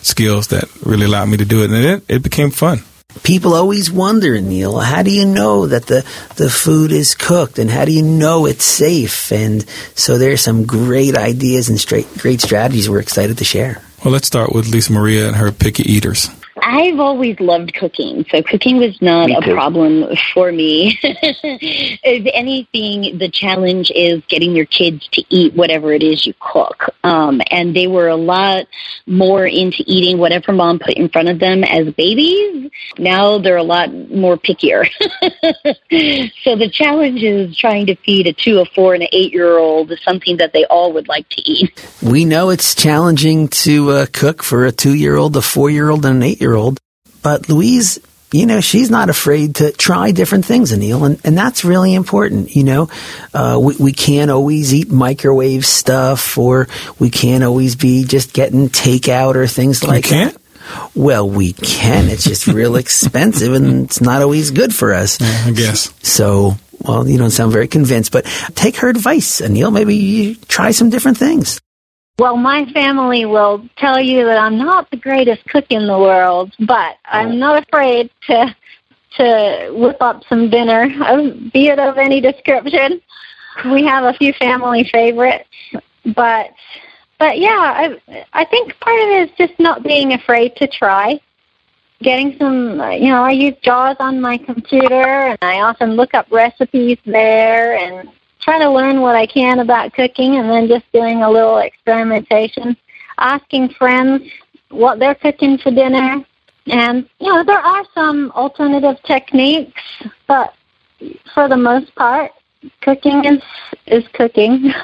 skills that really allowed me to do it. And it became fun. People always wonder, Neil, how do you know that the food is cooked, and how do you know it's safe? And so there's some great ideas and great strategies we're excited to share. Well, let's start with Lisa Maria and her picky eaters. I've always loved cooking, so cooking was not a problem for me. If anything, the challenge is getting your kids to eat whatever it is you cook. And they were a lot more into eating whatever mom put in front of them as babies. Now they're a lot more pickier. So the challenge is trying to feed a 2, a 4, and an 8-year-old something that they all would like to eat. We know it's challenging to cook for a 2-year-old, a 4-year-old, and an 8-year-old. But Louise, she's not afraid to try different things, Anil, and that's really important. We can't always eat microwave stuff, or we can't always be just getting takeout or things like that. Well, we can. It's just real expensive, and it's not always good for us. Yeah, I guess. So, well, you don't sound very convinced, but take her advice, Anil. Maybe you try some different things. Well, my family will tell you that I'm not the greatest cook in the world, but I'm not afraid to whip up some dinner, be it of any description. We have a few family favorites, but yeah, I think part of it is just not being afraid to try. Getting some, I use JAWS on my computer, and I often look up recipes there and try to learn what I can about cooking, and then just doing a little experimentation, asking friends what they're cooking for dinner. And, there are some alternative techniques, but for the most part, cooking is cooking.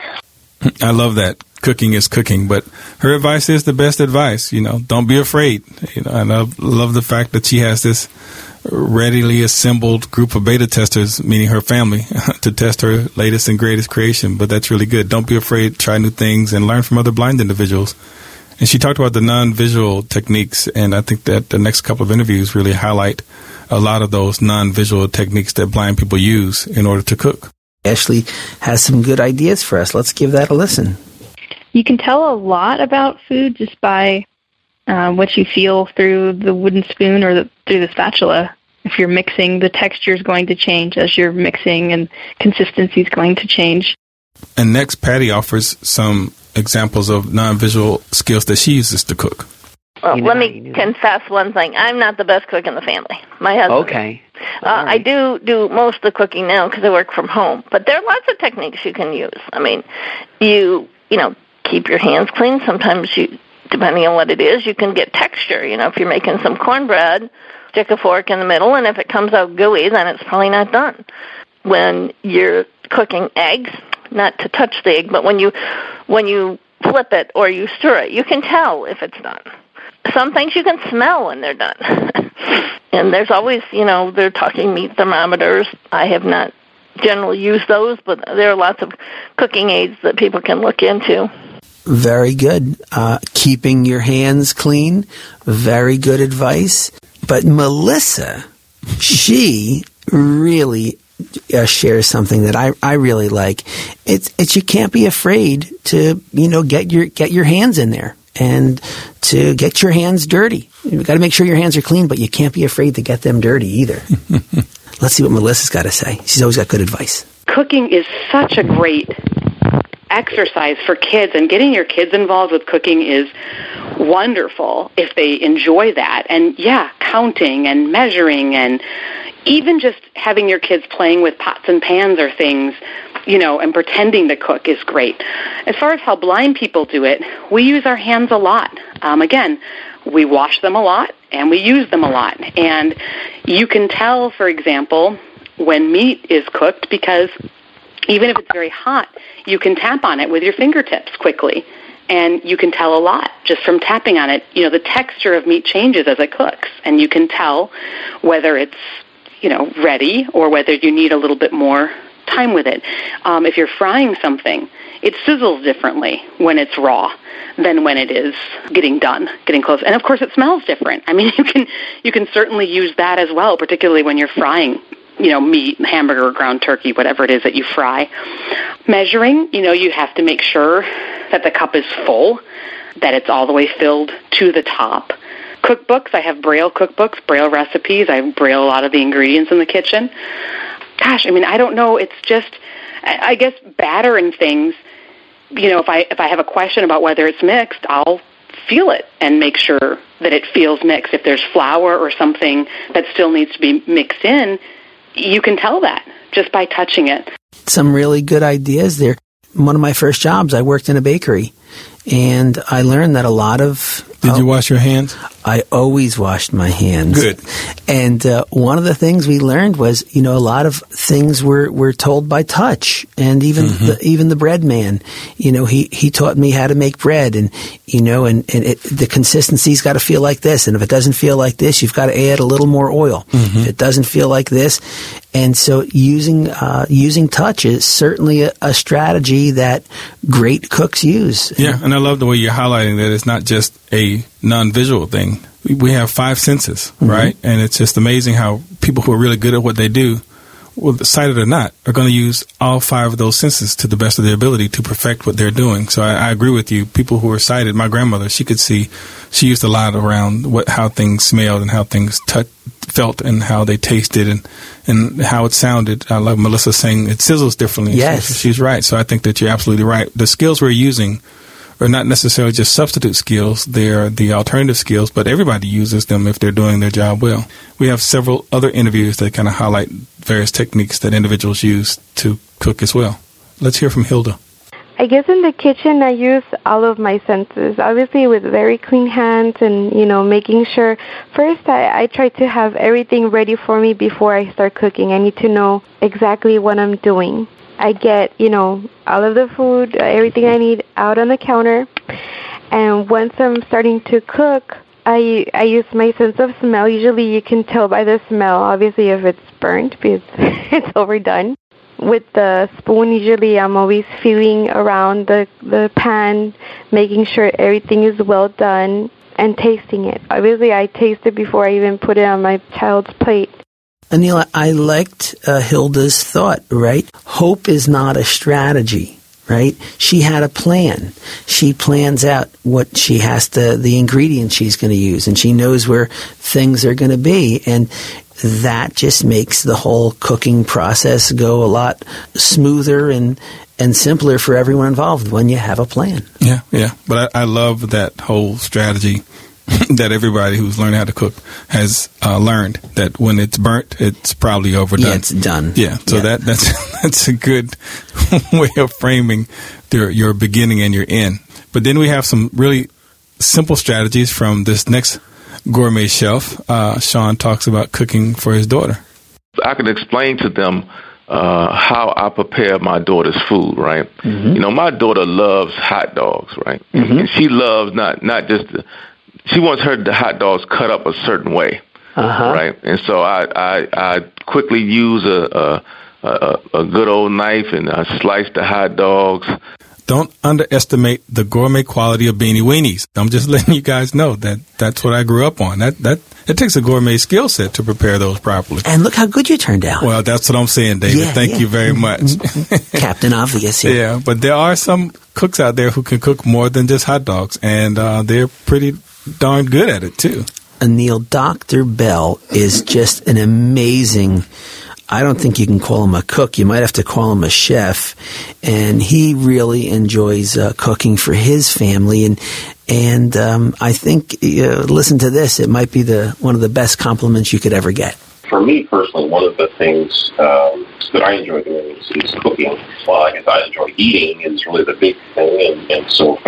I love that. Cooking is cooking, but her advice is the best advice. Don't be afraid. And I love the fact that she has this readily assembled group of beta testers, meaning her family, to test her latest and greatest creation. But that's really good. Don't be afraid. Try new things and learn from other blind individuals. And she talked about the non-visual techniques, and I think that the next couple of interviews really highlight a lot of those non-visual techniques that blind people use in order to cook. Ashley has some good ideas for us. Let's give that a listen. You can tell a lot about food just by what you feel through the wooden spoon or through the spatula. If you're mixing, the texture is going to change as you're mixing, and consistency is going to change. And next, Patty offers some examples of non-visual skills that she uses to cook. Well, let me confess one thing. I'm not the best cook in the family. My husband. Okay. Right. I do most of the cooking now because I work from home. But there are lots of techniques you can use. I mean, you keep your hands clean. Sometimes depending on what it is, you can get texture. If you're making some cornbread, stick a fork in the middle, and if it comes out gooey, then it's probably not done. When you're cooking eggs, not to touch the egg, but when you flip it or you stir it, you can tell if it's done. Some things you can smell when they're done. And there's always, they're talking meat thermometers. I have not generally used those, but there are lots of cooking aids that people can look into. Very good. Keeping your hands clean, very good advice. But Melissa, she really shares something that I really like. It's you can't be afraid to get your hands in there and to get your hands dirty. You've got to make sure your hands are clean, but you can't be afraid to get them dirty either. Let's see what Melissa's got to say. She's always got good advice. Cooking is such a great exercise for kids, and getting your kids involved with cooking is wonderful if they enjoy that. And counting and measuring, and even just having your kids playing with pots and pans or things, and pretending to cook is great. As far as how blind people do it, we use our hands a lot. Again, we wash them a lot and we use them a lot. And you can tell, for example, when meat is cooked, because even if it's very hot, you can tap on it with your fingertips quickly. And you can tell a lot just from tapping on it. The texture of meat changes as it cooks, and you can tell whether it's, ready or whether you need a little bit more time with it. If you're frying something, it sizzles differently when it's raw than when it is getting done, getting close. And of course, it smells different. I mean, you can certainly use that as well, particularly when you're frying, meat, hamburger, ground turkey, whatever it is that you fry. Measuring, you have to make sure that the cup is full. that it's all the way filled to the top. Cookbooks, I have Braille cookbooks, Braille recipes. I Braille a lot of the ingredients in the kitchen. Gosh, I mean, I don't know. It's just, I guess, battering things. You know, if I have a question about whether it's mixed, I'll feel it and make sure that it feels mixed. If there's flour or something that still needs to be mixed in, you can tell that just by touching it. Some really good ideas there. One of my first jobs, I worked in a bakery, and I learned that a lot of... Did you wash your hands? I always washed my hands. Good. And one of the things we learned was, you know, a lot of things were told by touch. And even even the bread man, you know, he taught me how to make bread. And, you know, the consistency's got to feel like this. And if it doesn't feel like this, you've got to add a little more oil. If it doesn't feel like this. And so using touch is certainly a strategy that great cooks use. Yeah, and I love the way you're highlighting that it's not just a non-visual thing. We have 5 senses, right? And it's just amazing how people who are really good at what they do, whether sighted or not, are going to use all 5 of those senses to the best of their ability to perfect what they're doing. So I agree with you. People who are sighted, my grandmother, she could see, she used a lot around how things smelled and how things felt and how they tasted and how it sounded. I love Melissa saying it sizzles differently. Yes. She's right. So I think that you're absolutely right. The skills we're using are not necessarily just substitute skills. They're the alternative skills, but everybody uses them if they're doing their job well. We have several other interviews that kind of highlight various techniques that individuals use to cook as well. Let's hear from Hilda. I guess in the kitchen I use all of my senses, obviously with very clean hands and, you know, making sure. First, I try to have everything ready for me before I start cooking. I need to know exactly what I'm doing. I get, you know, all of the food, everything I need out on the counter. And once I'm starting to cook, I use my sense of smell. Usually you can tell by the smell, obviously, if it's burnt because it's overdone. With the spoon, usually I'm always feeling around the pan, making sure everything is well done, and tasting it. Obviously, I taste it before I even put it on my child's plate. Anil, I liked Hilda's thought, right? Hope is not a strategy, right? She had a plan. She plans out what she has to, the ingredients she's going to use, and she knows where things are going to be. And that just makes the whole cooking process go a lot smoother and simpler for everyone involved when you have a plan. Yeah. But I love that whole strategy that everybody who's learning how to cook has learned, that when it's burnt, it's probably overdone. Yeah, it's done. Yeah, so that's a good way of framing your beginning and your end. But then we have some really simple strategies from this next gourmet chef. Sean talks about cooking for his daughter. I can explain to them how I prepare my daughter's food, right? You know, my daughter loves hot dogs, right? And she loves not just she wants the hot dogs cut up a certain way, right? And so I quickly use a good old knife and I slice the hot dogs. Don't underestimate the gourmet quality of Beanie Weenies. I'm just letting you guys know that that's what I grew up on. That it takes a gourmet skill set to prepare those properly. And look how good you turned out. Well, that's what I'm saying, David. Thank you very much. Captain Obvious. Yeah, but there are some cooks out there who can cook more than just hot dogs, and they're pretty darn good at it, too. Anil, Dr. Bell is just an amazing... I don't think you can call him a cook. You might have to call him a chef. And he really enjoys cooking for his family. And I think, listen to this, it might be one of the best compliments you could ever get. For me personally, one of the things that I enjoy doing is cooking. Well, I guess I enjoy eating is really the big thing. And so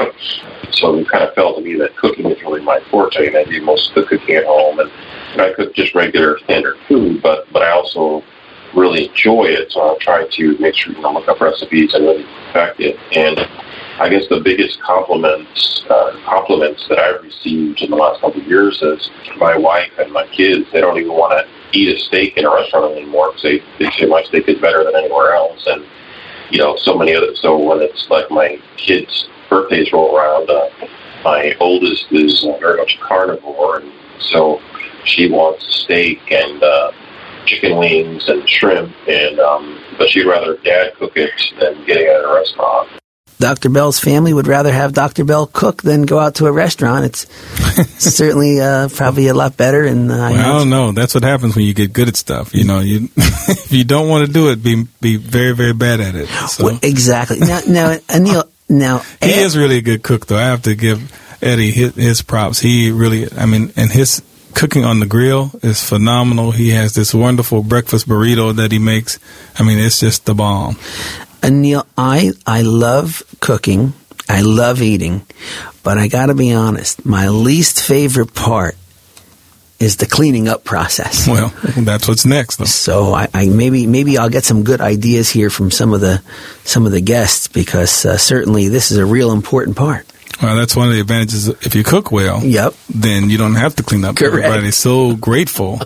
it kind of felt to me that cooking is really my forte. And I do most of the cooking at home. And I cook just regular standard food, but I also really enjoy it, so I'll try to make sure look up recipes and really perfect it. And I guess the biggest compliments that I've received in the last couple of years is my wife and my kids. They don't even want to eat a steak in a restaurant anymore because they say my steak is better than anywhere else. And so many others. So when it's like my kids' birthdays roll around, my oldest is very much a carnivore, and so she wants steak and chicken wings and shrimp, and but she'd rather Dad cook it than getting it at a restaurant. Dr. Bell's family would rather have Dr. Bell cook than go out to a restaurant. It's certainly probably a lot better. And I don't know. That's what happens when you get good at stuff. You know, you if you don't want to do it, be very, very bad at it. So. Well, exactly. Now, Anil, he is really a good cook, though. I have to give Eddie his props. He really, and his cooking on the grill is phenomenal. He has this wonderful breakfast burrito that he makes. It's just the bomb. Anil, I love cooking. I love eating. But I got to be honest, my least favorite part is the cleaning up process. Well, that's what's next, though. So I maybe I'll get some good ideas here from some of the guests, because certainly this is a real important part. Well, that's one of the advantages. If you cook well, then you don't have to clean up. Correct. Everybody's so grateful,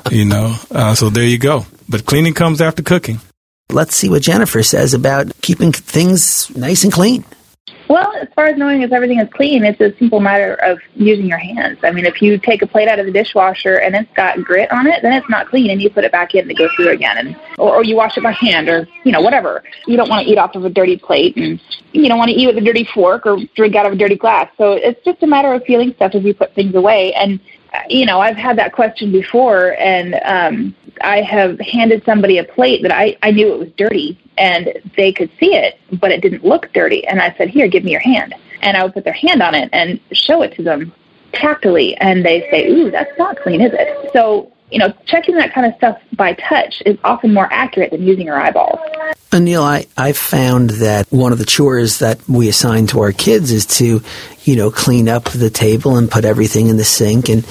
So there you go. But cleaning comes after cooking. Let's see what Jennifer says about keeping things nice and clean. Well, as far as knowing if everything is clean, it's a simple matter of using your hands. If you take a plate out of the dishwasher and it's got grit on it, then it's not clean, and you put it back in to go through again, or you wash it by hand, or whatever. You don't want to eat off of a dirty plate, and you don't want to eat with a dirty fork or drink out of a dirty glass. So it's just a matter of feeling stuff as you put things away. And I've had that question before, and I have handed somebody a plate that I knew it was dirty, and they could see it, but it didn't look dirty. And I said, here, give me your hand. And I would put their hand on it and show it to them tactily, and they say, ooh, that's not clean, is it? So, checking that kind of stuff by touch is often more accurate than using your eyeballs. Anil, I found that one of the chores that we assign to our kids is to, clean up the table and put everything in the sink and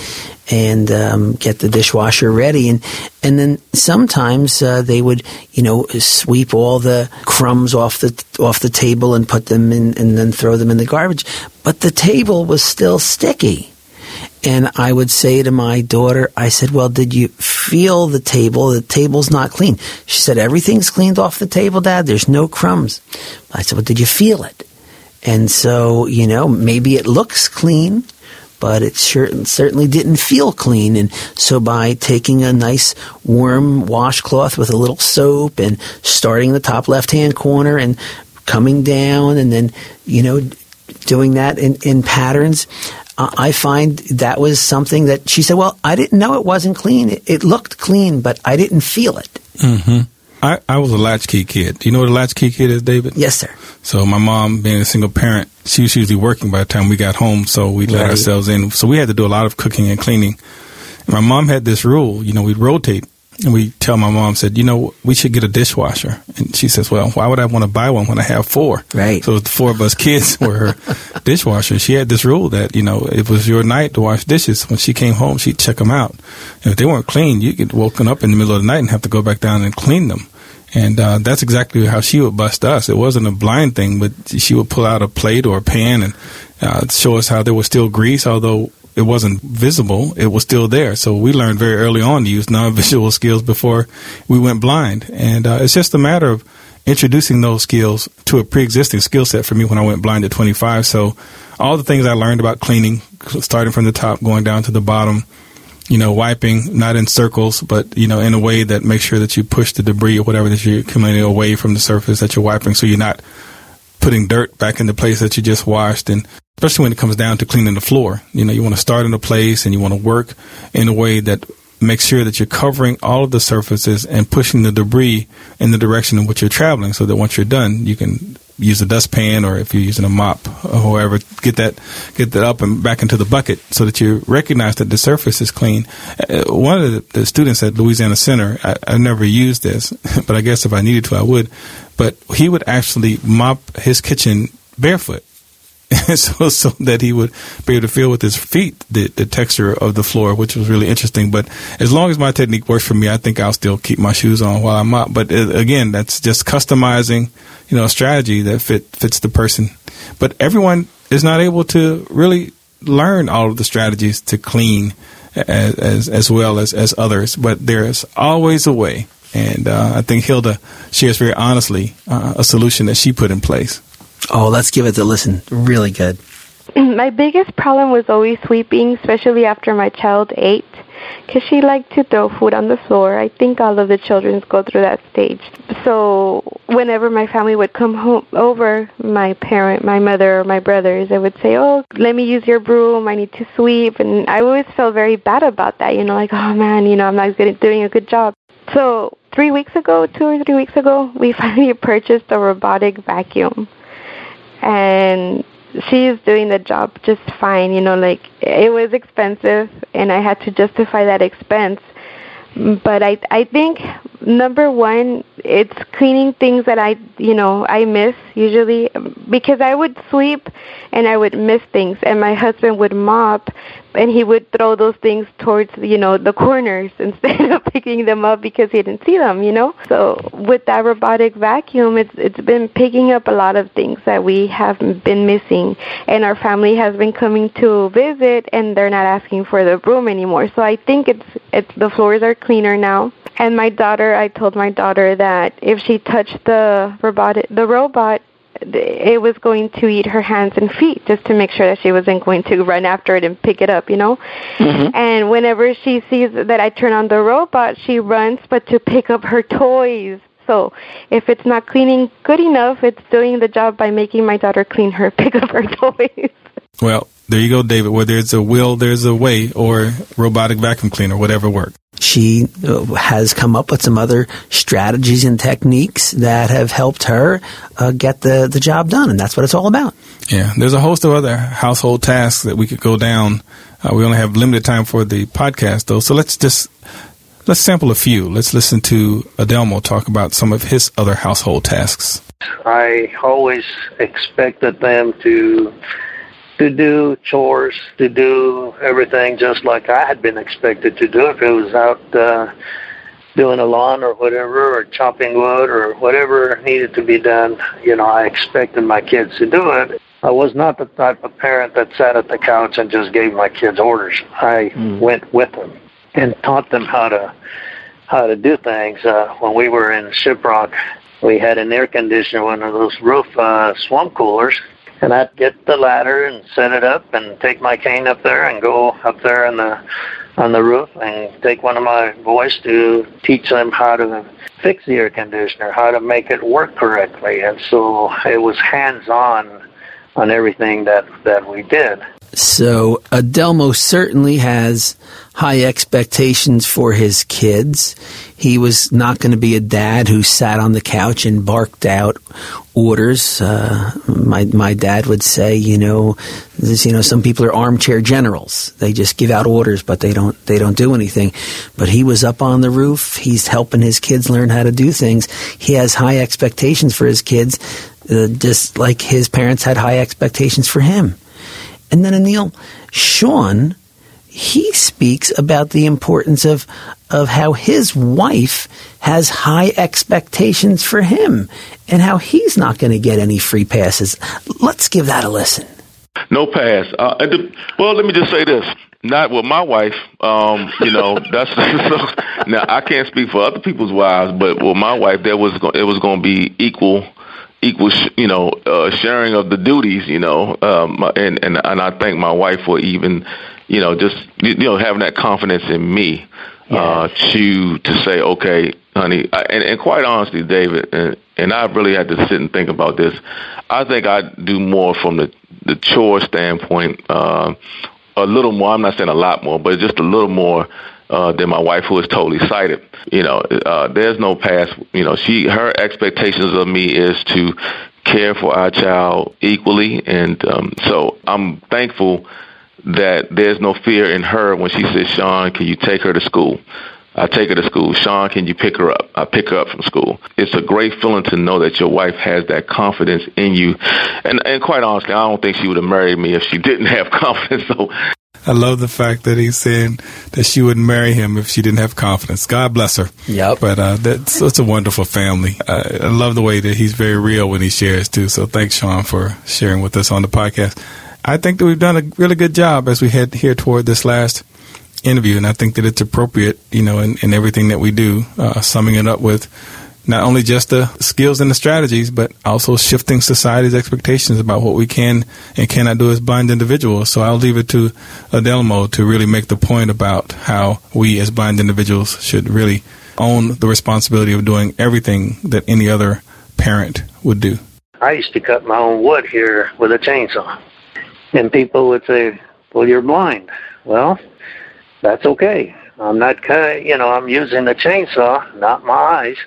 get the dishwasher ready. And then sometimes they would, sweep all the crumbs off the table and put them in, and then throw them in the garbage. But the table was still sticky. And I would say to my daughter, I said, well, did you feel the table? The table's not clean. She said, everything's cleaned off the table, Dad. There's no crumbs. I said, well, did you feel it? And so, maybe it looks clean, but it certainly didn't feel clean. And so by taking a nice warm washcloth with a little soap and starting in the top left-hand corner and coming down and then, doing that in patterns, I find that was something that she said, well, I didn't know it wasn't clean. It looked clean, but I didn't feel it. Mm-hmm. I was a latchkey kid. Do you know what a latchkey kid is, David? Yes, sir. So my mom, being a single parent, she was usually working by the time we got home, so we let ourselves in. So we had to do a lot of cooking and cleaning. And my mom had this rule, we'd rotate. And we tell my mom, said, we should get a dishwasher. And she says, well, why would I want to buy one when I have 4? Right. So the 4 of us kids were her dishwasher. She had this rule that, it was your night to wash dishes. When she came home, she'd check them out. And if they weren't clean, you get woken up in the middle of the night and have to go back down and clean them. And that's exactly how she would bust us. It wasn't a blind thing, but she would pull out a plate or a pan and show us how there was still grease, although it wasn't visible, it was still there. So we learned very early on to use non-visual skills before we went blind. And it's just a matter of introducing those skills to a pre-existing skill set for me when I went blind at 25. So all the things I learned about cleaning, starting from the top, going down to the bottom, wiping, not in circles, but, in a way that makes sure that you push the debris or whatever that you're accumulating away from the surface that you're wiping, so you're not putting dirt back in the place that you just washed. And especially when it comes down to cleaning the floor, you want to start in a place and you want to work in a way that makes sure that you're covering all of the surfaces and pushing the debris in the direction in which you're traveling, so that once you're done, you can use a dustpan, or if you're using a mop or however, get that up and back into the bucket so that you recognize that the surface is clean. One of the students at Louisiana Center, I never used this, but I guess if I needed to, I would, but he would actually mop his kitchen barefoot. so that he would be able to feel with his feet the texture of the floor, which was really interesting. But as long as my technique works for me, I think I'll still keep my shoes on while I'm up. But again, that's just customizing, a strategy that fits the person. But everyone is not able to really learn all of the strategies to clean as well as others. But there's always a way. And I think Hilda shares very honestly a solution that she put in place. Oh, let's give it a listen. Really good. My biggest problem was always sweeping, especially after my child ate. because she liked to throw food on the floor. I think all of the children go through that stage. So whenever my family would come home over, my mother or my brothers, they would say, oh, let me use your broom, I need to sweep. And I always felt very bad about that, like, oh man, I'm not doing a good job. So 2 or 3 weeks ago, we finally purchased a robotic vacuum. And she is doing the job just fine, it was expensive and I had to justify that expense. But I think, number one, it's cleaning things that I miss usually, because I would sweep and I would miss things, and my husband would mop and he would throw those things towards, the corners instead of picking them up because he didn't see them, So with that robotic vacuum, it's been picking up a lot of things that we have been missing, and our family has been coming to visit and they're not asking for the broom anymore. So I think it's the floors are cleaner now. And I told my daughter that if she touched the robot, it was going to eat her hands and feet, just to make sure that she wasn't going to run after it and pick it up, Mm-hmm. And whenever she sees that I turn on the robot, she runs, but to pick up her toys. So if it's not cleaning good enough, it's doing the job by making my daughter pick up her toys. Well, there you go, David. Where there's a will, there's a way, or robotic vacuum cleaner, whatever works. She has come up with some other strategies and techniques that have helped her get the job done, and that's what it's all about. Yeah, there's a host of other household tasks that we could go down. We only have limited time for the podcast, though, so let's sample a few. Let's listen to Adelmo talk about some of his other household tasks. I always expected them to do chores, to do everything just like I had been expected to do. If it was out doing a lawn or whatever, or chopping wood or whatever needed to be done, I expected my kids to do it. I was not the type of parent that sat at the couch and just gave my kids orders. I went with them and taught them how to do things. When we were in Shiprock, we had an air conditioner, one of those roof swamp coolers. And I'd get the ladder and set it up and take my cane up there and go up there on the roof and take one of my boys to teach them how to fix the air conditioner, how to make it work correctly. And so it was hands-on on everything that we did. So Adelmo certainly has high expectations for his kids. He was not going to be a dad who sat on the couch and barked out orders. My dad would say, some people are armchair generals. They just give out orders, but they don't do anything. But he was up on the roof. He's helping his kids learn how to do things. He has high expectations for his kids, just like his parents had high expectations for him. And then, Anil, Sean, he speaks about the importance of how his wife has high expectations for him and how he's not going to get any free passes. Let's give that a listen. No pass. Well, let me just say this. Not with my wife. That's so, now I can't speak for other people's wives, but with my wife, it was going to be equal, sharing of the duties, and I thank my wife for even, having that confidence in me, to say, okay, honey, and quite honestly, David, and I really had to sit and think about this. I think I do more from the chore standpoint, a little more. I'm not saying a lot more, but just a little more than my wife, who is totally sighted. There's no past. Her expectations of me is to care for our child equally, and so I'm thankful that there's no fear in her when she says, "Sean, can you take her to school?" I take her to school. "Sean, can you pick her up?" I pick her up from school. It's a great feeling to know that your wife has that confidence in you, and quite honestly, I don't think she would have married me if she didn't have confidence. So. I love the fact that he's saying that she wouldn't marry him if she didn't have confidence. God bless her. Yep. But that's a wonderful family. I love the way that he's very real when he shares, too. So thanks, Sean, for sharing with us on the podcast. I think that we've done a really good job as we head here toward this last interview, and I think that it's appropriate, in everything that we do, summing it up with not only just the skills and the strategies, but also shifting society's expectations about what we can and cannot do as blind individuals. So I'll leave it to Adelmo to really make the point about how we as blind individuals should really own the responsibility of doing everything that any other parent would do. I used to cut my own wood here with a chainsaw. And people would say, well, you're blind. Well, that's okay. I'm not I'm using the chainsaw, not my eyes,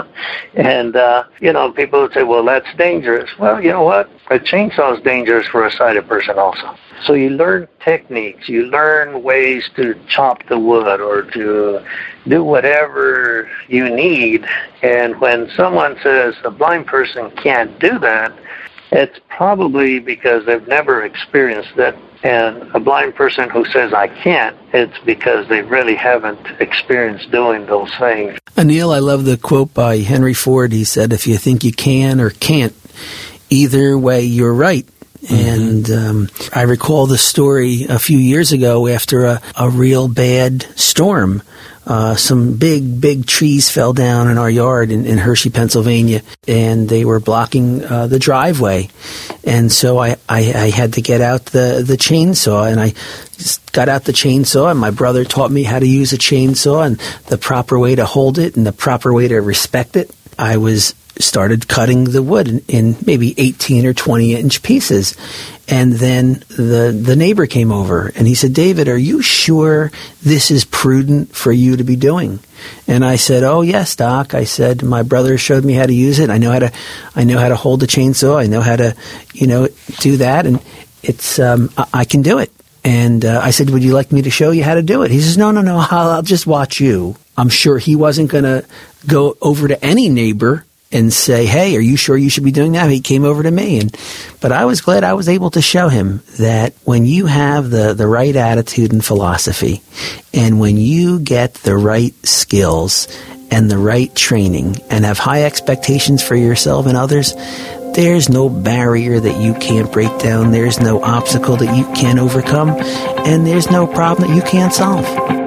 And, people would say, well, that's dangerous. Well, you know what? A chainsaw is dangerous for a sighted person also. So you learn techniques. You learn ways to chop the wood or to do whatever you need. And when someone says a blind person can't do that, it's probably because they've never experienced it. And a blind person who says, I can't, it's because they really haven't experienced doing those things. Anil, I love the quote by Henry Ford. He said, if you think you can or can't, either way, you're right. Mm-hmm. And I recall the story a few years ago after a real bad storm. Some big trees fell down in our yard in Hershey, Pennsylvania, and they were blocking the driveway. And so I had to get out the chainsaw, and I got out the chainsaw, and my brother taught me how to use a chainsaw and the proper way to hold it and the proper way to respect it. I started cutting the wood in maybe 18 or 20-inch pieces. And then the neighbor came over, and he said, David, are you sure this is prudent for you to be doing? And I said, oh, yes, Doc. I said, my brother showed me how to use it. I know how to hold the chainsaw. I know how to, do that. And it's, I can do it. And I said, would you like me to show you how to do it? He says, no, I'll just watch you. I'm sure he wasn't going to go over to any neighbor and say, hey, are you sure you should be doing that? He came over to me. But I was glad I was able to show him that when you have the right attitude and philosophy, and when you get the right skills and the right training and have high expectations for yourself and others, there's no barrier that you can't break down. There's no obstacle that you can't overcome. And there's no problem that you can't solve.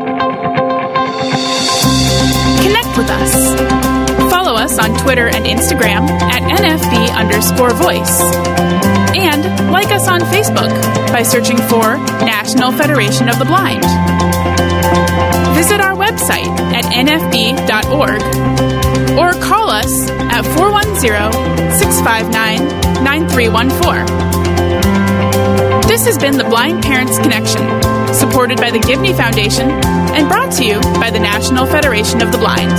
Connect with us. Follow us on Twitter and Instagram at NFB_voice. And like us on Facebook by searching for National Federation of the Blind. Visit our website at nfb.org or call us at 410-659-9314. This has been the Blind Parents Connection, supported by the Gibney Foundation and brought to you by the National Federation of the Blind.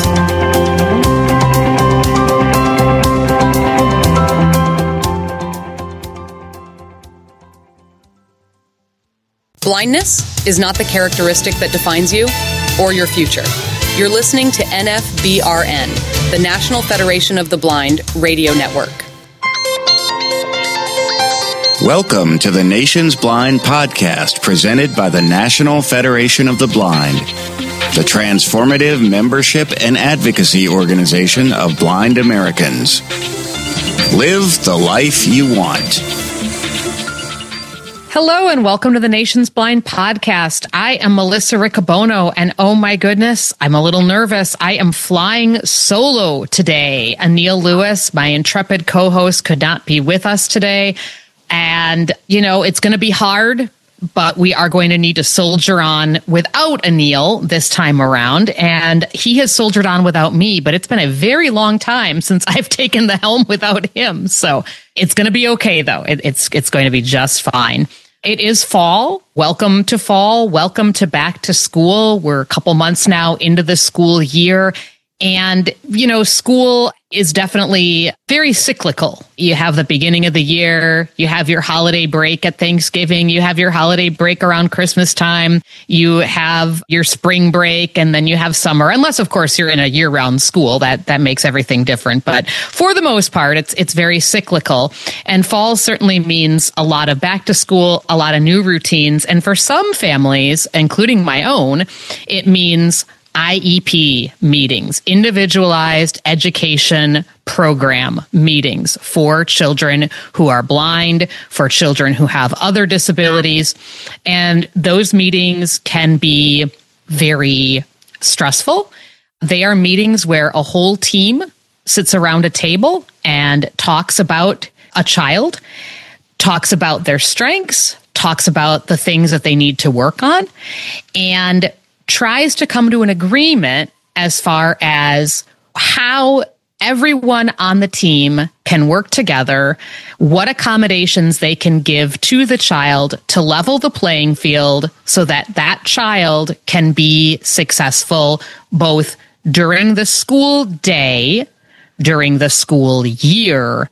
Blindness is not the characteristic that defines you or your future. You're listening to NFBRN, the National Federation of the Blind radio network. Welcome to the Nation's Blind Podcast, presented by the National Federation of the Blind, the transformative membership and advocacy organization of blind Americans. Live the life you want. Hello and welcome to the Nation's Blind Podcast. I am Melissa Riccobono, and oh my goodness, I'm a little nervous. I am flying solo today. Anil Lewis, my intrepid co-host, could not be with us today. And, it's going to be hard, but we are going to need to soldier on without Anil this time around. And he has soldiered on without me, but it's been a very long time since I've taken the helm without him. So it's going to be okay, though. It's going to be just fine. It is fall. Welcome to fall. Welcome to back to school. We're a couple months now into the school year. And, school is definitely very cyclical. You have the beginning of the year, you have your holiday break at Thanksgiving, you have your holiday break around Christmas time, you have your spring break, and then you have summer. Unless, of course, you're in a year-round school, that makes everything different. But for the most part, it's very cyclical. And fall certainly means a lot of back to school, a lot of new routines. And for some families, including my own, it means IEP meetings, individualized education program meetings for children who are blind, for children who have other disabilities. And those meetings can be very stressful. They are meetings where a whole team sits around a table and talks about a child, talks about their strengths, talks about the things that they need to work on, and tries to come to an agreement as far as how everyone on the team can work together, what accommodations they can give to the child to level the playing field so that that child can be successful both during the school day, during the school year,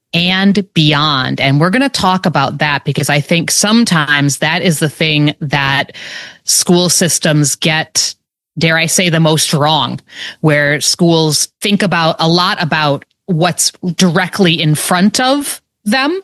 and beyond. And we're going to talk about that because I think sometimes that is the thing that school systems get, dare I say, the most wrong, where schools think about a lot about what's directly in front of them,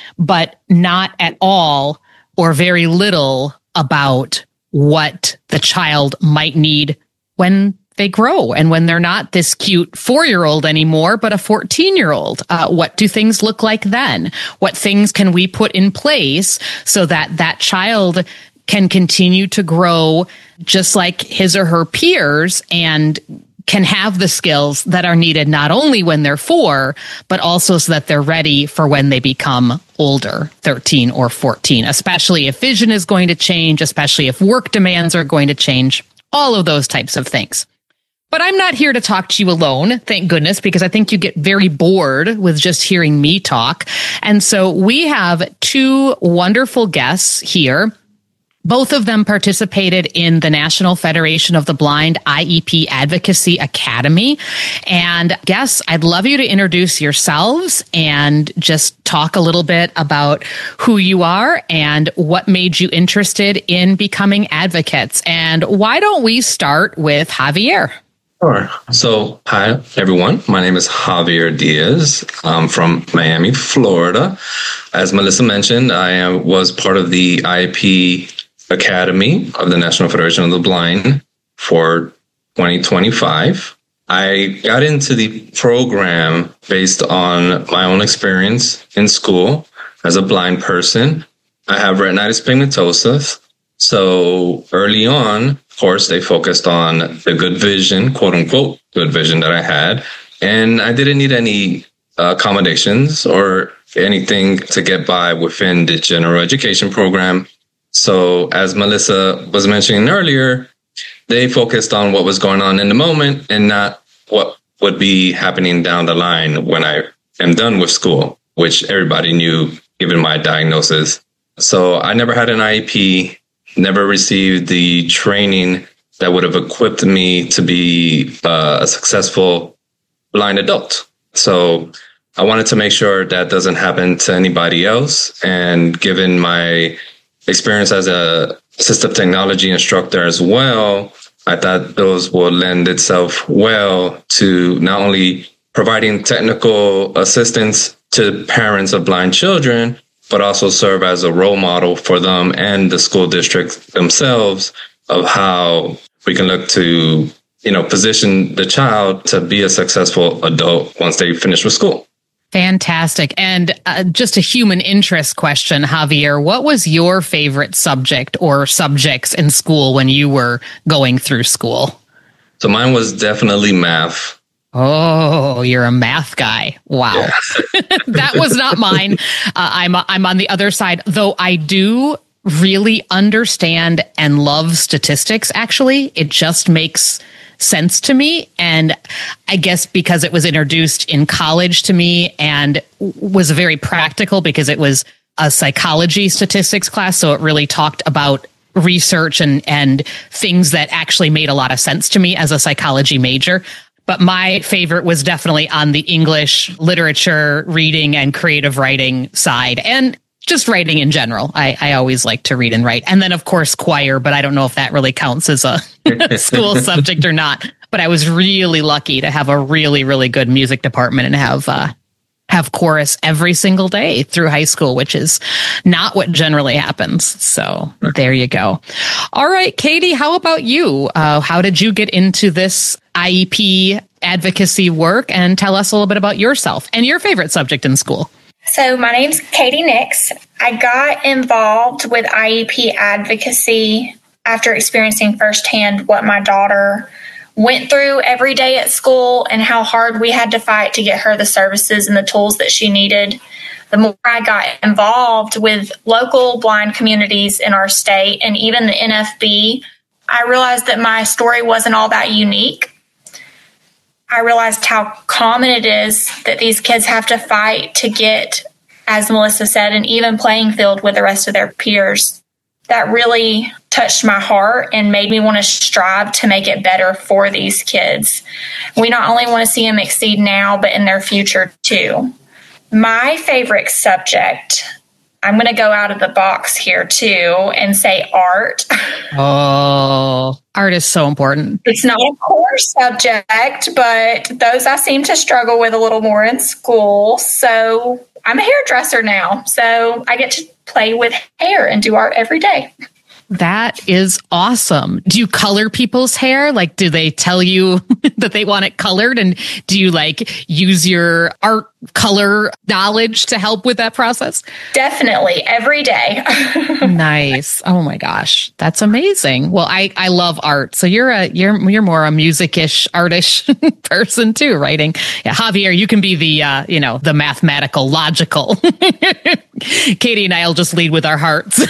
but not at all or very little about what the child might need when they grow and when they're not this cute 4-year-old anymore, but a 14-year-old. What do things look like then? What things can we put in place so that that child can continue to grow just like his or her peers and can have the skills that are needed not only when they're 4, but also so that they're ready for when they become older, 13 or 14, especially if vision is going to change, especially if work demands are going to change, all of those types of things. But I'm not here to talk to you alone, thank goodness, because I think you get very bored with just hearing me talk. And so we have 2 wonderful guests here. Both of them participated in the National Federation of the Blind IEP Advocacy Academy. And guests, I'd love you to introduce yourselves and just talk a little bit about who you are and what made you interested in becoming advocates. And why don't we start with Javier? Sure. So, hi, everyone. My name is Javier Diaz. I'm from Miami, Florida. As Melissa mentioned, I was part of the IEP Academy of the National Federation of the Blind for 2025. I got into the program based on my own experience in school as a blind person. I have retinitis pigmentosa. So early on, of course, they focused on the good vision, quote unquote, good vision that I had. And I didn't need any accommodations or anything to get by within the general education program. So as Melissa was mentioning earlier, they focused on what was going on in the moment and not what would be happening down the line when I am done with school, which everybody knew given my diagnosis. So I never had an IEP. Never received the training that would have equipped me to be a successful blind adult. So I wanted to make sure that doesn't happen to anybody else. And given my experience as a assistive technology instructor as well, I thought those will lend itself well to not only providing technical assistance to parents of blind children, but also serve as a role model for them and the school districts themselves of how we can look to, position the child to be a successful adult once they finish with school. Fantastic. And just a human interest question, Javier, what was your favorite subject or subjects in school when you were going through school? So mine was definitely math. Oh, you're a math guy. Wow. Yeah. That was not mine. I'm on the other side, though I do really understand and love statistics, actually. It just makes sense to me. And I guess because it was introduced in college to me and was very practical because it was a psychology statistics class. So it really talked about research and things that actually made a lot of sense to me as a psychology major. But my favorite was definitely on the English literature, reading, and creative writing side, and just writing in general. I always like to read and write. And then, of course, choir, but I don't know if that really counts as a school subject or not. But I was really lucky to have a really, really good music department and have chorus every single day through high school, which is not what generally happens. So there you go. All right, Katie, how about you? How did you get into this IEP advocacy work? And tell us a little bit about yourself and your favorite subject in school. So my name's Katie Nix. I got involved with IEP advocacy after experiencing firsthand what my daughter went through every day at school and how hard we had to fight to get her the services and the tools that she needed, the more I got involved with local blind communities in our state and even the NFB, I realized that my story wasn't all that unique. I realized how common it is that these kids have to fight to get, as Melissa said, an even playing field with the rest of their peers. That really touched my heart and made me want to strive to make it better for these kids. We not only want to see them exceed now, but in their future too. My favorite subject, I'm going to go out of the box here too and say art. Oh, art is so important. It's not a core subject, but those I seem to struggle with a little more in school. So I'm a hairdresser now, so I get to play with hair and do art every day. That is awesome. Do you color people's hair? Like, do they tell you that they want it colored? And do you use your art color knowledge to help with that process? Definitely. Every day. Nice. Oh my gosh. That's amazing. Well, I love art. So you're more a music-ish, artish person too, writing. Yeah, Javier, you can be the mathematical, logical. Katie and I'll just lead with our hearts.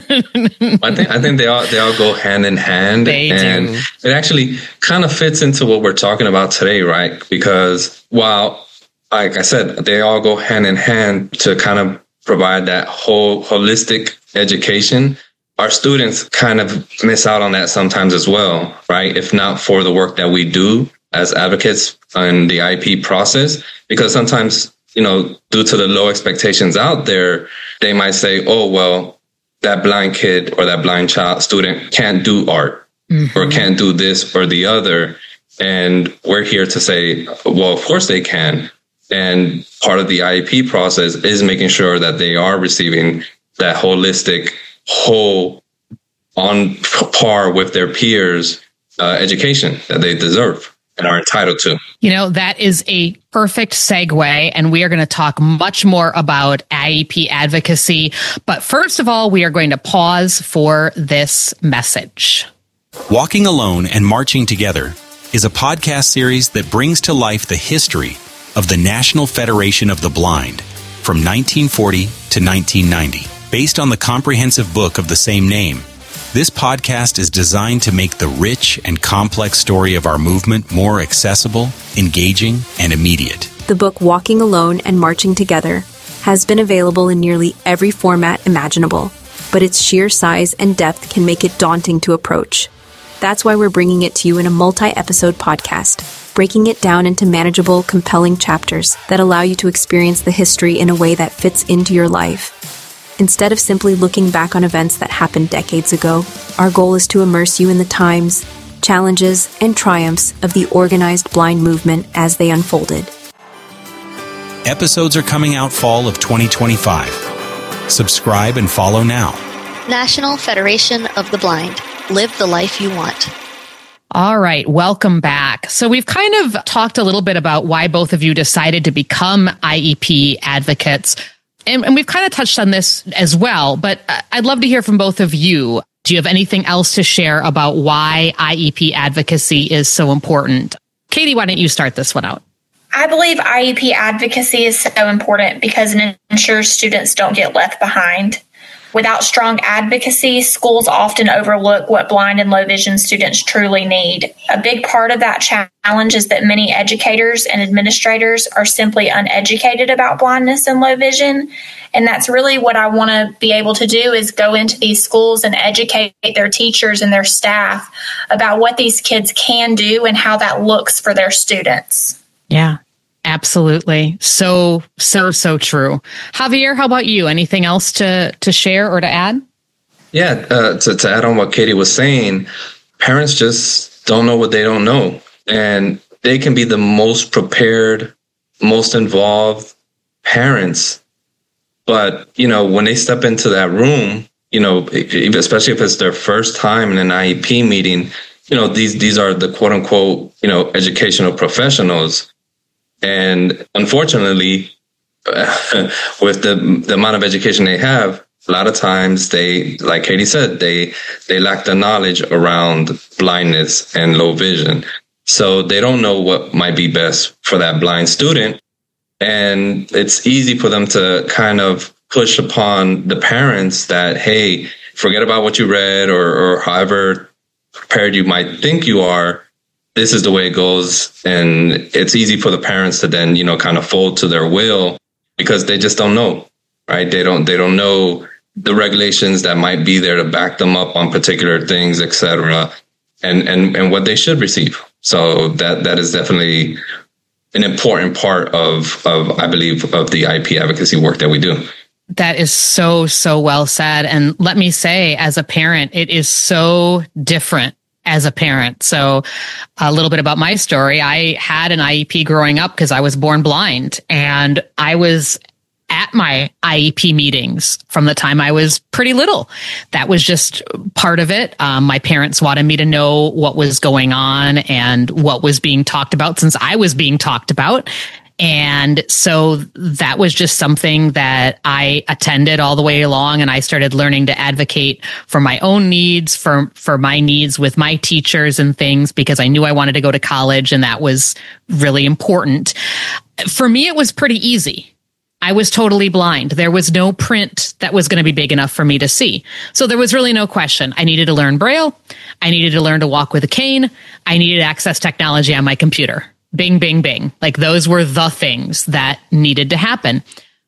I think they all go hand in hand. They and do. It actually kind of fits into what we're talking about today, right? Because while, like I said, they all go hand in hand to kind of provide that whole holistic education, our students kind of miss out on that sometimes as well, right? If not for the work that we do as advocates in the IEP process, because sometimes, due to the low expectations out there, they might say, oh, well, that blind kid or that blind child student can't do art or can't do this or the other. And we're here to say, well, of course they can. And part of the IEP process is making sure that they are receiving that holistic, whole, on par with their peers education that they deserve and are entitled to. That is a perfect segue, and we are going to talk much more about IEP advocacy. But first of all, we are going to pause for this message. Walking Alone and Marching Together is a podcast series that brings to life the history of the National Federation of the Blind from 1940 to 1990. Based on the comprehensive book of the same name, this podcast is designed to make the rich and complex story of our movement more accessible, engaging, and immediate. The book Walking Alone and Marching Together has been available in nearly every format imaginable, but its sheer size and depth can make it daunting to approach. That's why we're bringing it to you in a multi-episode podcast, breaking it down into manageable, compelling chapters that allow you to experience the history in a way that fits into your life. Instead of simply looking back on events that happened decades ago, our goal is to immerse you in the times, challenges, and triumphs of the organized blind movement as they unfolded. Episodes are coming out fall of 2025. Subscribe and follow now. National Federation of the Blind. Live the life you want. All right, welcome back. So we've kind of talked a little bit about why both of you decided to become IEP advocates. And we've kind of touched on this as well, but I'd love to hear from both of you. Do you have anything else to share about why IEP advocacy is so important? Katie, why don't you start this one out? I believe IEP advocacy is so important because it ensures students don't get left behind. Without strong advocacy, schools often overlook what blind and low vision students truly need. A big part of that challenge is that many educators and administrators are simply uneducated about blindness and low vision. And that's really what I want to be able to do is go into these schools and educate their teachers and their staff about what these kids can do and how that looks for their students. Yeah. Absolutely. So true. Javier, how about you? Anything else to share or to add? Yeah, to add on what Katie was saying, parents just don't know what they don't know. And they can be the most prepared, most involved parents. But, when they step into that room, especially if it's their first time in an IEP meeting, these are the quote unquote, educational professionals. And unfortunately, with the amount of education they have, a lot of times they, like Katie said, they lack the knowledge around blindness and low vision. So they don't know what might be best for that blind student. And it's easy for them to kind of push upon the parents that, hey, forget about what you read or however prepared you might think you are. This is the way it goes. And it's easy for the parents to then, kind of fold to their will because they just don't know, right? They don't know the regulations that might be there to back them up on particular things, et cetera, and what they should receive. So that is definitely an important part of I believe, of the IEP advocacy work that we do. That is so, so well said. And let me say, as a parent, it is so different as a parent. So a little bit about my story. I had an IEP growing up because I was born blind, and I was at my IEP meetings from the time I was pretty little. That was just part of it. My parents wanted me to know what was going on and what was being talked about since I was being talked about. And so that was just something that I attended all the way along, and I started learning to advocate for my own needs, for my needs with my teachers and things, because I knew I wanted to go to college, and that was really important. For me, it was pretty easy. I was totally blind. There was no print that was going to be big enough for me to see. So there was really no question. I needed to learn Braille. I needed to learn to walk with a cane. I needed to access technology on my computer. Bing, bing, bing. Like, those were the things that needed to happen.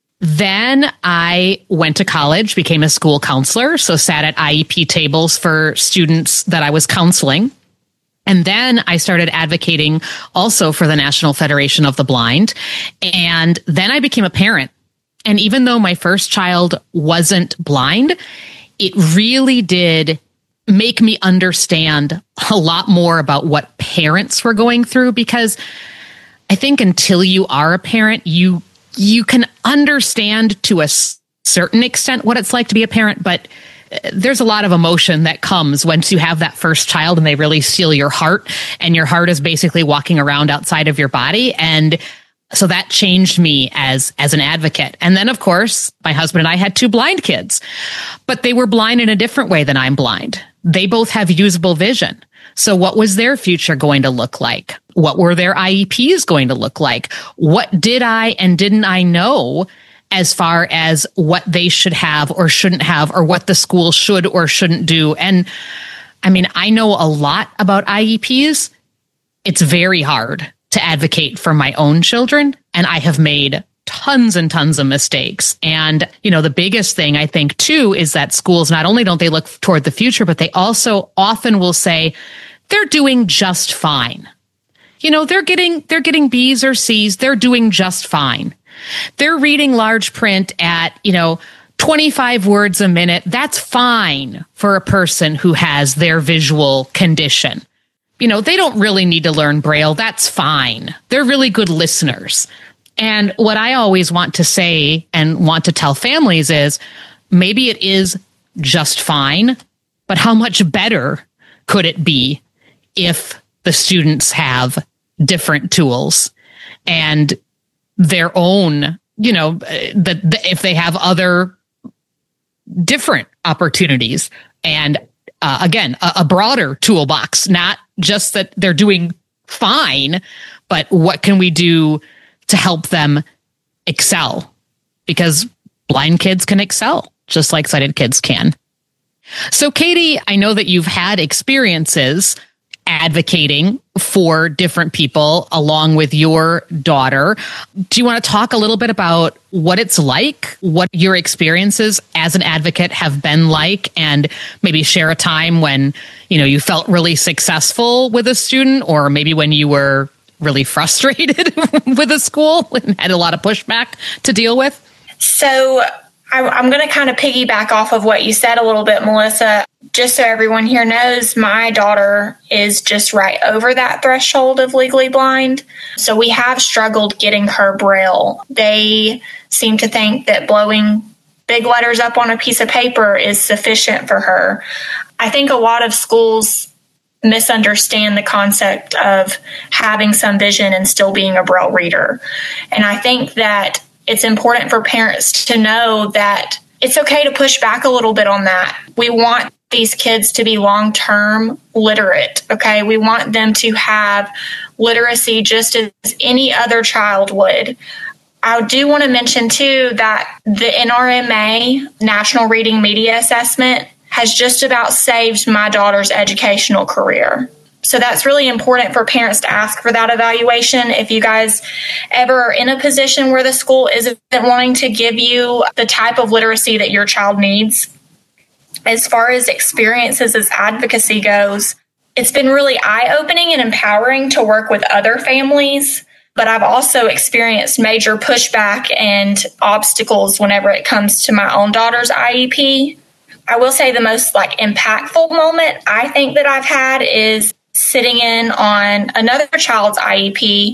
Then I went to college, became a school counselor, so sat at IEP tables for students that I was counseling. And then I started advocating also for the National Federation of the Blind. And then I became a parent. And even though my first child wasn't blind, it really did make me understand a lot more about what parents were going through, because I think until you are a parent, you can understand to a certain extent what it's like to be a parent, but there's a lot of emotion that comes once you have that first child and they really steal your heart, and your heart is basically walking around outside of your body. And so that changed me as an advocate. And then, of course, my husband and I had 2 blind kids, but they were blind in a different way than I'm blind. They both have usable vision. So what was their future going to look like? What were their IEPs going to look like? What did I and didn't I know as far as what they should have or shouldn't have, or what the school should or shouldn't do? And I mean, I know a lot about IEPs. It's very hard to advocate for my own children, and I have made tons and tons of mistakes. And, the biggest thing I think too is that schools, not only don't they look toward the future, but they also often will say they're doing just fine. They're getting B's or C's. They're doing just fine. They're reading large print at, 25 words a minute. That's fine for a person who has their visual condition. They don't really need to learn Braille. That's fine. They're really good listeners. And what I always want to say and want to tell families is, maybe it is just fine, but how much better could it be if the students have different tools and their own, if they have other different opportunities, and again, a broader toolbox, not just that they're doing fine, but what can we do to help them excel? Because blind kids can excel just like sighted kids can. So, Katie, I know that you've had experiences advocating for different people along with your daughter. Do you want to talk a little bit about what it's like, what your experiences as an advocate have been like, and maybe share a time when, you felt really successful with a student, or maybe when you were really frustrated with a school and had a lot of pushback to deal with? So I'm going to kind of piggyback off of what you said a little bit, Melissa. Just so everyone here knows, my daughter is just right over that threshold of legally blind. So we have struggled getting her Braille. They seem to think that blowing big letters up on a piece of paper is sufficient for her. I think a lot of schools misunderstand the concept of having some vision and still being a Braille reader. And I think that it's important for parents to know that it's okay to push back a little bit on that. We want these kids to be long-term literate, okay? We want them to have literacy just as any other child would. I do want to mention, too, that the NRMA, National Reading Media Assessment, has just about saved my daughter's educational career. So that's really important for parents to ask for that evaluation. If you guys ever are in a position where the school isn't wanting to give you the type of literacy that your child needs, as far as experiences as advocacy goes, it's been really eye-opening and empowering to work with other families. But I've also experienced major pushback and obstacles whenever it comes to my own daughter's IEP. I will say the most impactful moment I think that I've had is sitting in on another child's IEP,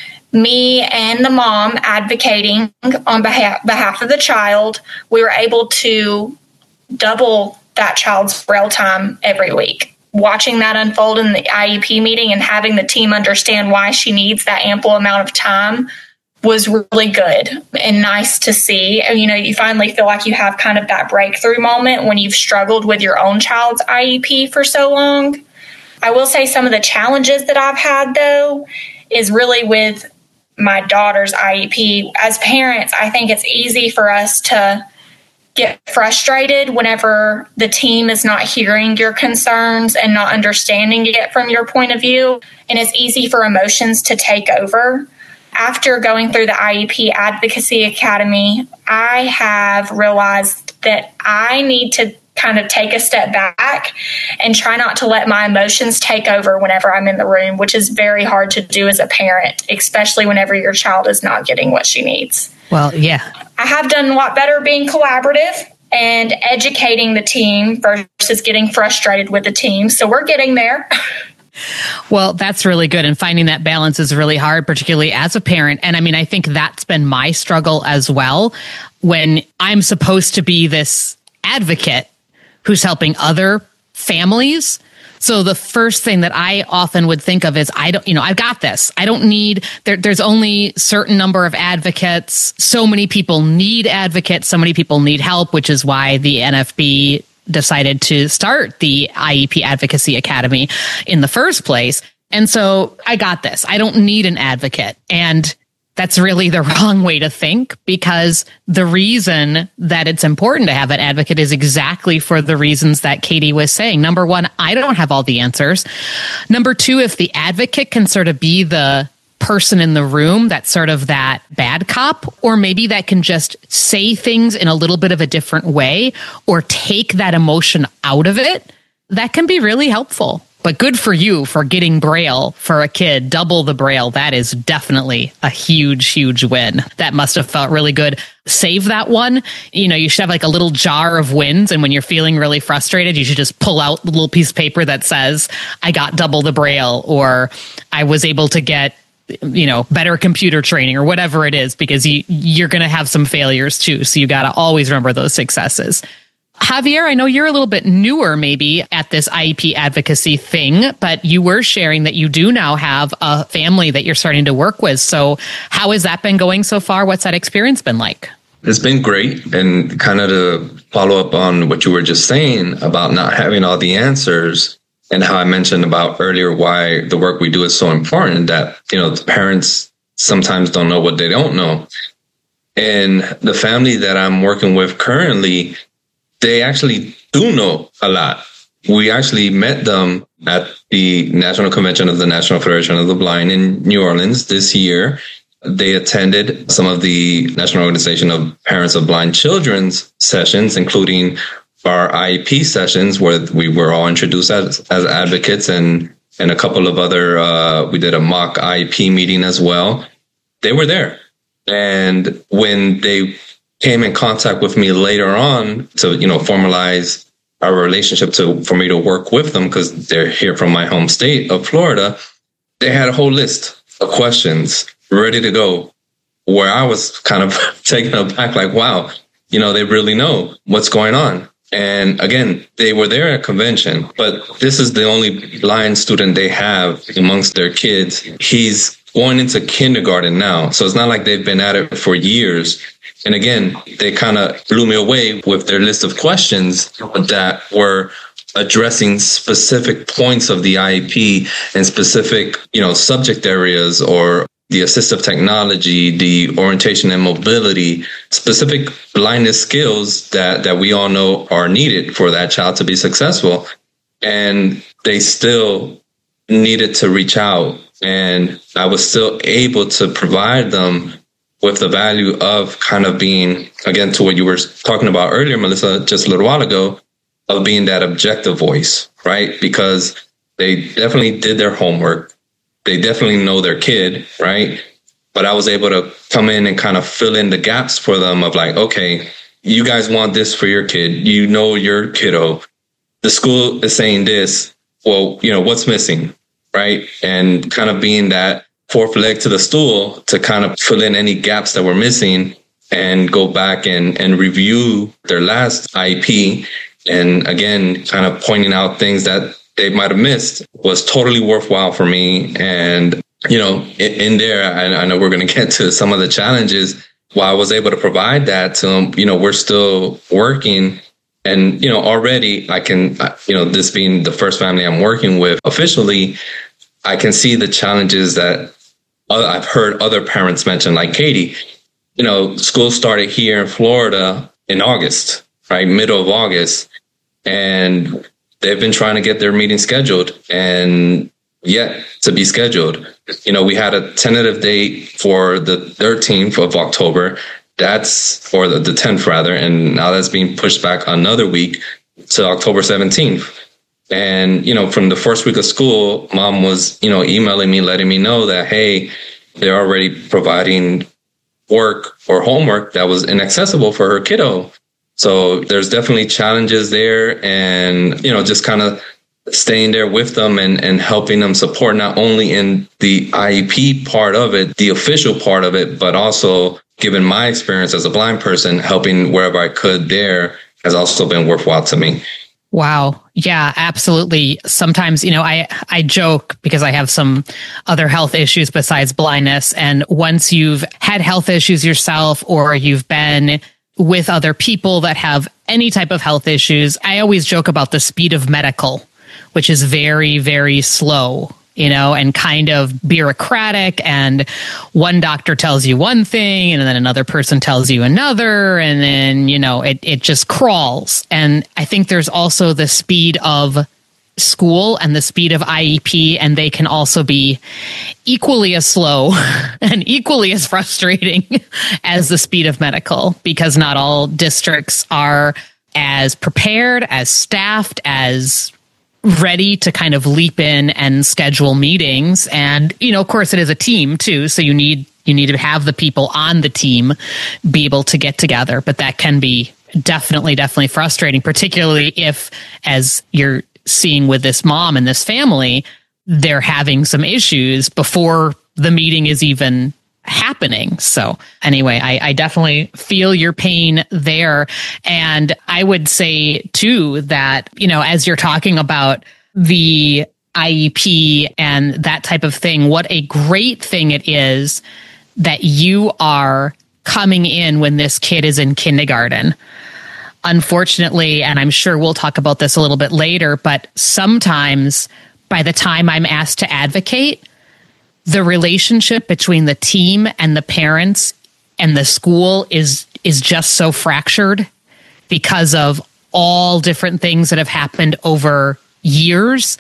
me and the mom advocating on behalf of the child. We were able to double that child's Braille time every week. Watching that unfold in the IEP meeting and having the team understand why she needs that ample amount of time was really good and nice to see. You finally feel like you have kind of that breakthrough moment when you've struggled with your own child's IEP for so long. I will say some of the challenges that I've had, though, is really with my daughter's IEP. As parents, I think it's easy for us to get frustrated whenever the team is not hearing your concerns and not understanding it from your point of view. And it's easy for emotions to take over. After going through the IEP Advocacy Academy, I have realized that I need to kind of take a step back and try not to let my emotions take over whenever I'm in the room, which is very hard to do as a parent, especially whenever your child is not getting what she needs. Well, yeah. I have done a lot better being collaborative and educating the team versus getting frustrated with the team. So we're getting there. Well, that's really good. And finding that balance is really hard, particularly as a parent. And I think that's been my struggle as well. When I'm supposed to be this advocate who's helping other families. So the first thing that I often would think of is, I've got this. I don't need, there's only certain number of advocates. So many people need advocates. So many people need help, which is why the NFB decided to start the IEP Advocacy Academy in the first place. And so I got this. I don't need an advocate. And that's really the wrong way to think, because the reason that it's important to have an advocate is exactly for the reasons that Katie was saying. Number one, I don't have all the answers. Number two, if the advocate can sort of be the person in the room that's sort of that bad cop, or maybe that can just say things in a little bit of a different way or take that emotion out of it, that can be really helpful. But good for you for getting Braille for a kid, double the Braille. That is definitely a huge, huge win. That must have felt really good. Save that one. You should have a little jar of wins. And when you're feeling really frustrated, you should just pull out the little piece of paper that says, I got double the Braille, or I was able to get better computer training, or whatever it is, because you're going to have some failures too. So you got to always remember those successes. Javier, I know you're a little bit newer maybe at this IEP advocacy thing, but you were sharing that you do now have a family that you're starting to work with. So how has that been going so far? What's that experience been like? It's been great. And kind of to follow up on what you were just saying about not having all the answers, and how I mentioned about earlier why the work we do is so important, that, the parents sometimes don't know what they don't know. And the family that I'm working with currently, they actually do know a lot. We actually met them at the National Convention of the National Federation of the Blind in New Orleans this year. They attended some of the National Organization of Parents of Blind Children's sessions, including our IEP sessions, where we were all introduced as advocates, and a couple of other, we did a mock IEP meeting as well. They were there. And when they came in contact with me later on to, formalize our relationship for me to work with them, because they're here from my home state of Florida, they had a whole list of questions ready to go, where I was kind of taken aback, like, wow, they really know what's going on. And again, they were there at a convention, but this is the only blind student they have amongst their kids. He's going into kindergarten now. So it's not like they've been at it for years. And again, they kind of blew me away with their list of questions that were addressing specific points of the IEP and specific, subject areas, or the assistive technology, the orientation and mobility, specific blindness skills that we all know are needed for that child to be successful. And they still needed to reach out. And I was still able to provide them with the value of kind of being, again, to what you were talking about earlier, Melissa, just a little while ago, of being that objective voice, right? Because they definitely did their homework. They definitely know their kid, right? But I was able to come in and kind of fill in the gaps for them of like, okay, you guys want this for your kid. You know your kiddo. The school is saying this. Well, what's missing, right? And kind of being that fourth leg to the stool to kind of fill in any gaps that were missing and go back and review their last IEP. And again, kind of pointing out things that they might have missed was totally worthwhile for me. And, in there, I know we're going to get to some of the challenges. While I was able to provide that to them, we're still working. And, already I can, this being the first family I'm working with officially, I can see the challenges that I've heard other parents mention, like Katie. School started here in Florida in August, right? Middle of August. And they've been trying to get their meeting scheduled and yet to be scheduled. We had a tentative date for the 13th of October. Or the 10th rather. And now that's being pushed back another week to October 17th. And, from the first week of school, mom was, emailing me, letting me know that, hey, they're already providing work or homework that was inaccessible for her kiddo. So there's definitely challenges there, and, just kind of staying there with them and helping them support not only in the IEP part of it, the official part of it, but also given my experience as a blind person, helping wherever I could there has also been worthwhile to me. Wow. Yeah, absolutely. Sometimes, I joke because I have some other health issues besides blindness. And once you've had health issues yourself, or you've been with other people that have any type of health issues, I always joke about the speed of medical, which is very, very slow, and kind of bureaucratic. And one doctor tells you one thing, and then another person tells you another. And then, it just crawls. And I think there's also the speed of school and the speed of IEP, and they can also be equally as slow and equally as frustrating as the speed of medical, because not all districts are as prepared, as staffed, as ready to kind of leap in and schedule meetings. And, of course, it is a team too. So you need to have the people on the team be able to get together. But that can be definitely frustrating, particularly if, as you're seeing with this mom and this family, they're having some issues before the meeting is even happening. So anyway, I definitely feel your pain there. And I would say too that, as you're talking about the IEP and that type of thing, what a great thing it is that you are coming in when this kid is in kindergarten. Unfortunately, and I'm sure we'll talk about this a little bit later, but sometimes by the time I'm asked to advocate, the relationship between the team and the parents and the school is just so fractured because of all different things that have happened over years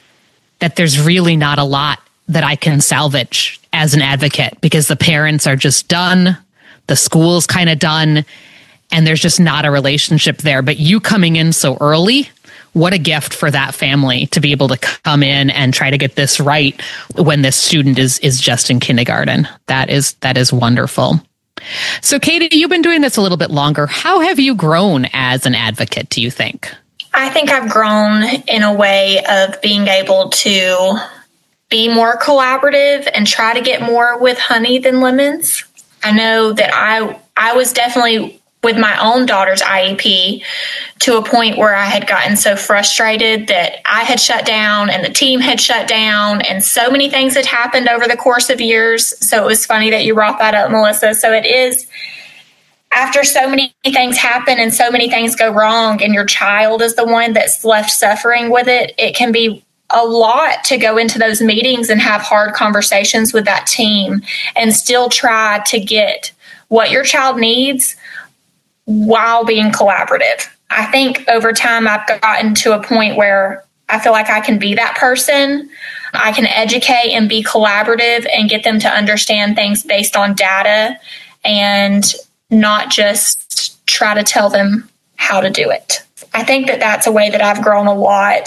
that there's really not a lot that I can salvage as an advocate, because the parents are just done, the school's kind of done, and there's just not a relationship there. But you coming in so early, what a gift for that family to be able to come in and try to get this right when this student is just in kindergarten. That is wonderful. So, Katie, you've been doing this a little bit longer. How have you grown as an advocate, do you think? I think I've grown in a way of being able to be more collaborative and try to get more with honey than lemons. I know that I was definitely with my own daughter's IEP to a point where I had gotten so frustrated that I had shut down and the team had shut down, and so many things had happened over the course of years. So it was funny that you brought that up, Melissa. So it is, after so many things happen and so many things go wrong and your child is the one that's left suffering with it, it can be a lot to go into those meetings and have hard conversations with that team and still try to get what your child needs while being collaborative. I think over time I've gotten to a point where I feel like I can be that person. I can educate and be collaborative and get them to understand things based on data and not just try to tell them how to do it. I think that that's a way that I've grown a lot.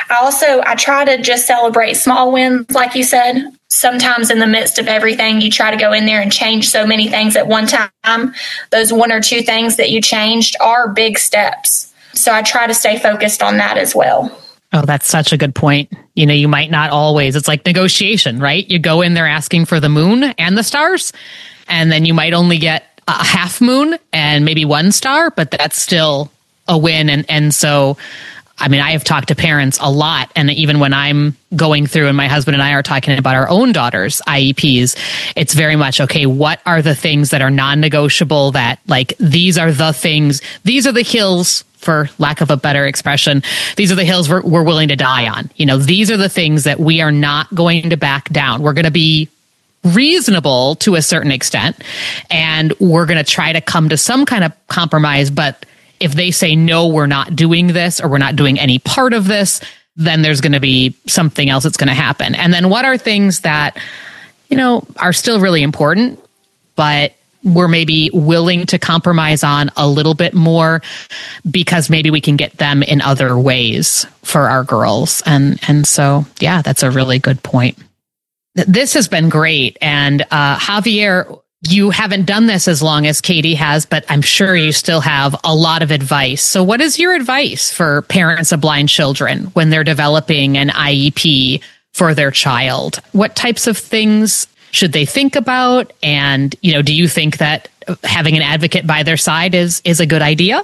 I try to just celebrate small wins, like you said. Sometimes in the midst of everything, you try to go in there and change so many things at one time. Those one or two things that you changed are big steps. So I try to stay focused on that as well. Oh, that's such a good point. You know, you might not always, it's like negotiation, right? You go in there asking for the moon and the stars, and then you might only get a half moon and maybe one star, but that's still a win. And so, I mean, I have talked to parents a lot. And even when I'm going through and my husband and I are talking about our own daughters' IEPs, it's very much, okay, what are the things that are non-negotiable, that like, these are the things, these are the hills, for lack of a better expression, these are the hills we're willing to die on. You know, these are the things that we are not going to back down. We're going to be reasonable to a certain extent, and we're going to try to come to some kind of compromise. But if they say, no, we're not doing this, or we're not doing any part of this, then there's going to be something else that's going to happen. And then what are things that, you know, are still really important, but we're maybe willing to compromise on a little bit more because maybe we can get them in other ways for our girls. And so, yeah, that's a really good point. This has been great. And Javier, you haven't done this as long as Katie has, but I'm sure you still have a lot of advice. So what is your advice for parents of blind children when they're developing an IEP for their child? What types of things should they think about? And, you know, do you think that having an advocate by their side is a good idea?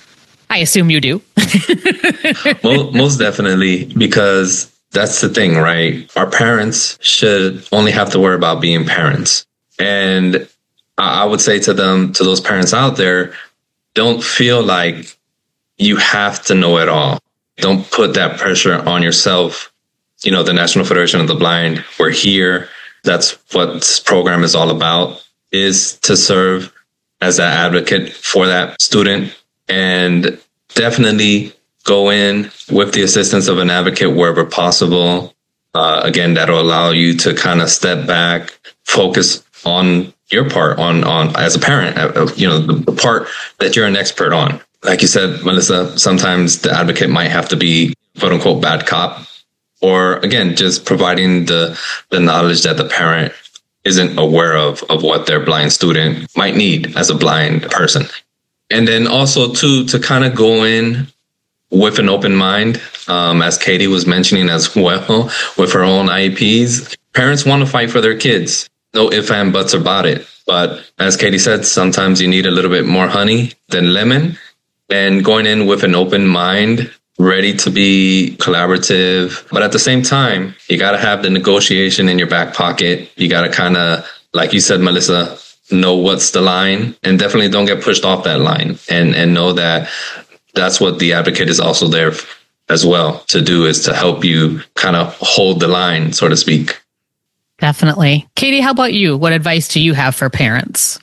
I assume you do. Well, most definitely, because that's the thing, right? Our parents should only have to worry about being parents. And I would say to them, to those parents out there, don't feel like you have to know it all. Don't put that pressure on yourself. You know, the National Federation of the Blind, we're here. That's what this program is all about, is to serve as an advocate for that student, and definitely go in with the assistance of an advocate wherever possible. Again, that'll allow you to kind of step back, focus on your part, on as a parent, you know, the part that you're an expert on. Like you said, Melissa, sometimes the advocate might have to be, quote unquote, bad cop, or again, just providing the knowledge that the parent isn't aware of what their blind student might need as a blind person. And then also to kind of go in with an open mind, as Katie was mentioning as well, with her own IEPs. Parents want to fight for their kids. No ifs and buts about it. But as Katie said, sometimes you need a little bit more honey than lemon. And going in with an open mind, ready to be collaborative. But at the same time, you got to have the negotiation in your back pocket. You got to kind of, like you said, Melissa, know what's the line, and definitely don't get pushed off that line, and know that that's what the advocate is also there as well to do, is to help you kind of hold the line, so to speak. Definitely. Katie, how about you? What advice do you have for parents?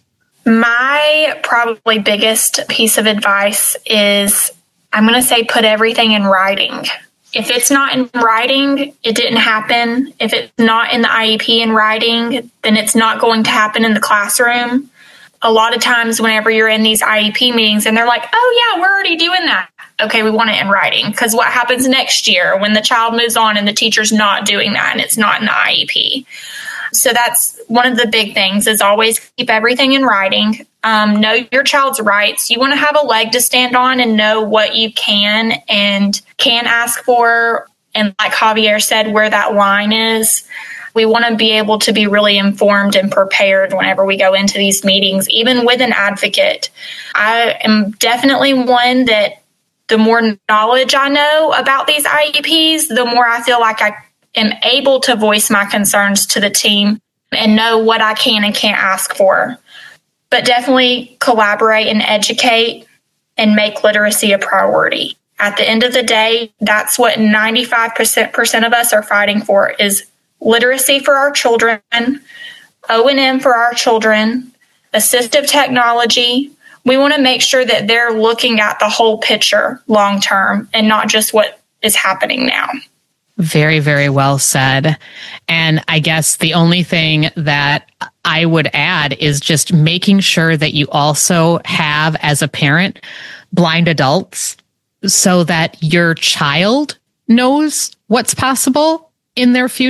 My probably biggest piece of advice is, I'm going to say, put everything in writing. If it's not in writing, it didn't happen. If it's not in the IEP in writing, then it's not going to happen in the classroom. A lot of times whenever you're in these IEP meetings and they're like, oh yeah, we're already doing that. Okay, we want it in writing, because what happens next year when the child moves on and the teacher's not doing that and it's not in the IEP? So that's one of the big things, is always keep everything in writing. Know your child's rights. You want to have a leg to stand on and know what you can and can ask for. And like Javier said, where that line is. We want to be able to be really informed and prepared whenever we go into these meetings, even with an advocate. I am definitely one that the more knowledge I know about these IEPs, the more I feel like I am able to voice my concerns to the team and know what I can and can't ask for. but definitely collaborate and educate and make literacy a priority. At the end of the day, that's what 95% of us are fighting for, is literacy for our children, O&M for our children, assistive technology. We want to make sure that they're looking at the whole picture long term and not just what is happening now. Very, very well said. And I guess the only thing that I would add is just making sure that you also have, as a parent, blind adults so that your child knows what's possible in their future.